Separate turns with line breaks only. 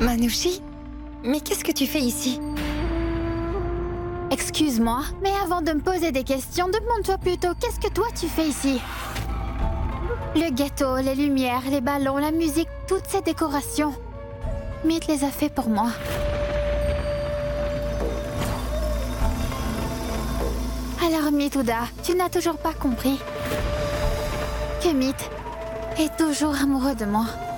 Manouchi, mais qu'est-ce que tu fais ici?
Excuse-moi, mais avant de me poser des questions, demande-toi plutôt qu'est-ce que toi tu fais ici? Le gâteau, les lumières, les ballons, la musique, toutes ces décorations. Mythe les a fait pour moi. Alors Mitouda, tu n'as toujours pas compris que Mythe est toujours amoureux de moi.